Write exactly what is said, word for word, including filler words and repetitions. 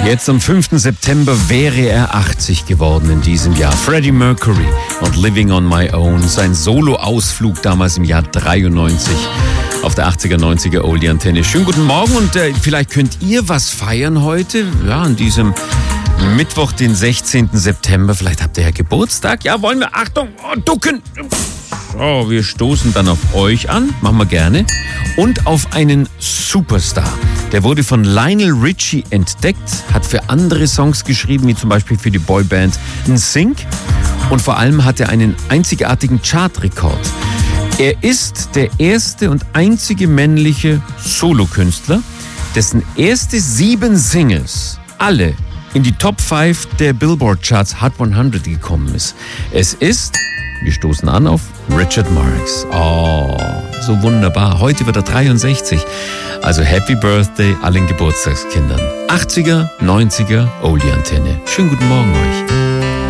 Jetzt am fünften September wäre er achtzig geworden in diesem Jahr. Freddie Mercury und Living on My Own. Sein Solo-Ausflug damals im Jahr dreiundneunzig auf der achtziger, neunziger Oldie-Antenne. Schönen guten Morgen und äh, vielleicht könnt ihr was feiern heute. Ja, an diesem Mittwoch, den sechzehnten September. Vielleicht habt ihr ja Geburtstag. Ja, wollen wir? Achtung, oh, ducken. So, wir stoßen dann auf euch an. Machen wir gerne. Und auf einen Superstar. Der wurde von Lionel Richie entdeckt, hat für andere Songs geschrieben, wie zum Beispiel für die Boyband N Sync. Und vor allem hat er einen einzigartigen Chartrekord. Er ist der erste und einzige männliche Solokünstler, dessen erste sieben Singles alle in die Top fünf der Billboard-Charts Hot hundert gekommen ist. Es ist, wir stoßen an auf Richard Marx. Oh, so wunderbar. Heute wird er dreiundsechzig. Also Happy Birthday allen Geburtstagskindern. achtziger, neunziger Oldie-Antenne. Schönen guten Morgen euch.